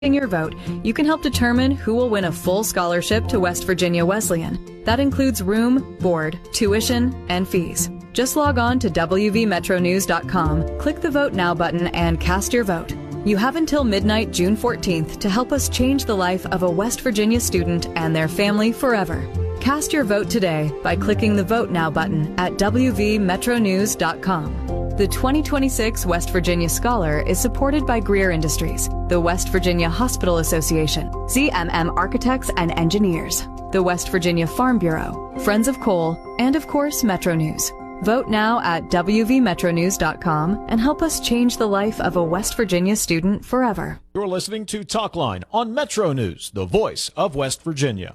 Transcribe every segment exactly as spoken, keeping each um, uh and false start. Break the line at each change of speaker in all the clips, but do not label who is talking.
In your vote, you can help determine who will win a full scholarship to West Virginia Wesleyan. That includes room, board, tuition, and fees. Just log on to W V metro news dot com, click the Vote Now button, and cast your vote. You have until midnight, June fourteenth, to help us change the life of a West Virginia student and their family forever. Cast your vote today by clicking the Vote Now button at W V metro news dot com. The twenty twenty-six West Virginia Scholar is supported by Greer Industries, the West Virginia Hospital Association, Z M M Architects and Engineers, the West Virginia Farm Bureau, Friends of Coal, and of course Metro News. Vote now at W V metro news dot com and help us change the life of a West Virginia student forever.
You're listening to Talkline on Metro News, the voice of West Virginia.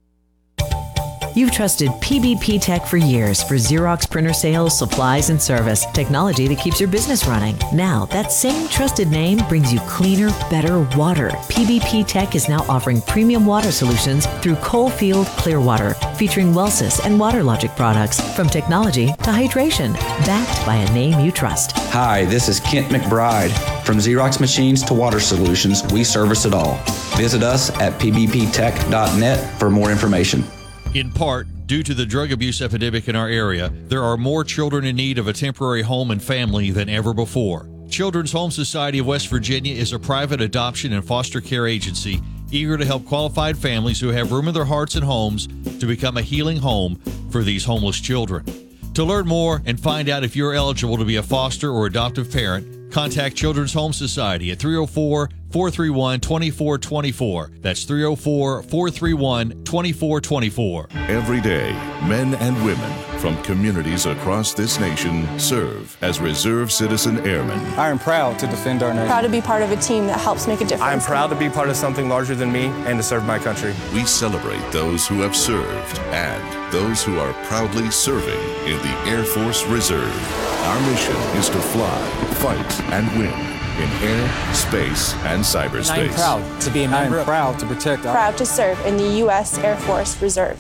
You've trusted P B P Tech for years for Xerox printer sales, supplies, and service. Technology that keeps your business running. Now, that same trusted name brings you cleaner, better water. P B P Tech is now offering premium water solutions through Coalfield Clearwater, featuring Wellsys and WaterLogic products, from technology to hydration, backed by a name you trust.
Hi, this is Kent McBride. From Xerox machines to water solutions, we service it all. Visit us at p b p tech dot net for more information.
In part, due to the drug abuse epidemic in our area, there are more children in need of a temporary home and family than ever before. Children's Home Society of West Virginia is a private adoption and foster care agency eager to help qualified families who have room in their hearts and homes to become a healing home for these homeless children. To learn more and find out if you're eligible to be a foster or adoptive parent, contact Children's Home Society at three oh four, four three one, two four two four. That's three oh four, four three one, two four two four.
Every day, men and women from communities across this nation serve as Reserve Citizen Airmen.
I am proud to defend our nation.
Proud to be part of a team that helps make a difference.
I am proud to be part of something larger than me and to serve my country.
We celebrate those who have served and those who are proudly serving in the Air Force Reserve. Our mission is to fly, fight, and win in air, space, and cyberspace.
I am proud to be a member. I am proud to protect our...
Proud to serve in the U S Air Force Reserve.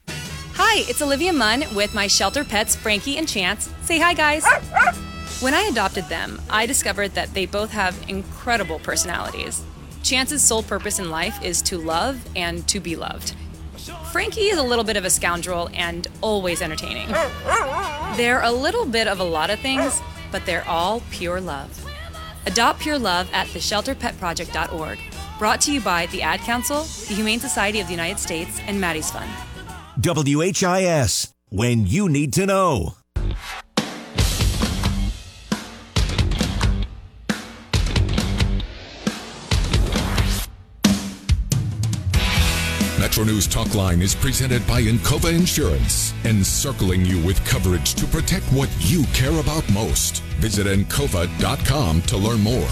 Hi, it's Olivia Munn with my shelter pets, Frankie and Chance. Say hi, guys. When I adopted them, I discovered that they both have incredible personalities. Chance's sole purpose in life is to love and to be loved. Frankie is a little bit of a scoundrel and always entertaining. They're a little bit of a lot of things, but they're all pure love. Adopt pure love at the shelter pet project dot org. Brought to you by the Ad Council, the Humane Society of the United States, and Maddie's Fund.
W H I S, when you need to know.
Metro News Talkline is presented by Encova Insurance, encircling you with coverage to protect what you care about most. Visit encova dot com to learn more.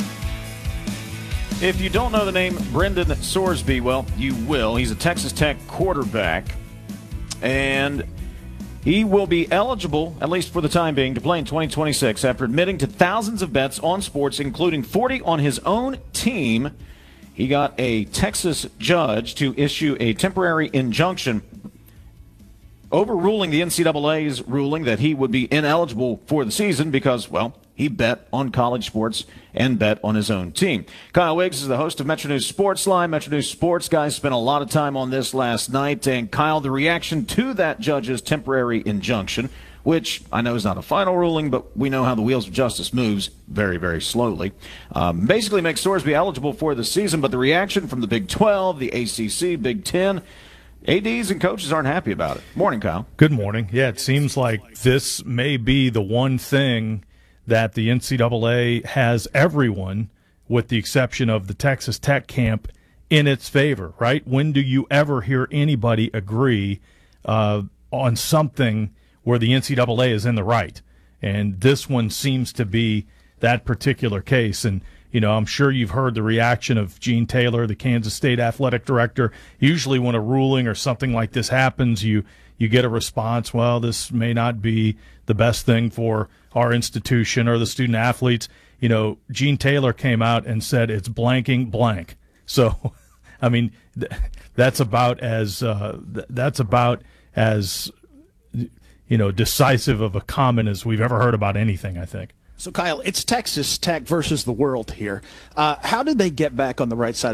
If you don't know the name Brendan Sorsby, well, you will. He's a Texas Tech quarterback, and he will be eligible, at least for the time being, to play in twenty twenty-six after admitting to thousands of bets on sports, including forty on his own team. He got a Texas judge to issue a temporary injunction overruling the N C double A's ruling that he would be ineligible for the season because, well, he bet on college sports and bet on his own team. Kyle Wiggs is the host of Metro News Sports Line. Metro News Sports guys spent a lot of time on this last night. And, Kyle, the reaction to that judge's temporary injunction, which I know is not a final ruling, but we know how the wheels of justice moves very, very slowly, um, basically makes Sorsby eligible for the season. But the reaction from the Big twelve, the A C C, Big ten, A Ds and coaches aren't happy about it. Morning, Kyle.
Good morning. Yeah, it seems like this may be the one thing that the N C double A has everyone, with the exception of the Texas Tech camp, in its favor, right? When do you ever hear anybody agree uh, on something where the N C double A is in the right? And this one seems to be that particular case. And, you know, I'm sure you've heard the reaction of Gene Taylor, the Kansas State athletic director. Usually when a ruling or something like this happens, you you get a response, well, this may not be the best thing for our institution or the student athletes. You know, Gene Taylor came out and said it's blanking blank. So, I mean, th- that's about as uh, th- that's about as you know decisive of a comment as we've ever heard about anything, I think.
So, Kyle, it's Texas Tech versus the world here. Uh, how did they get back on the right side